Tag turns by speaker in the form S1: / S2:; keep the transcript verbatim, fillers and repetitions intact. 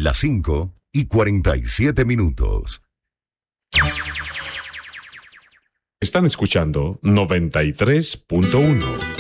S1: Las cinco y cuarenta y siete minutos.
S2: Están escuchando noventa y tres punto uno.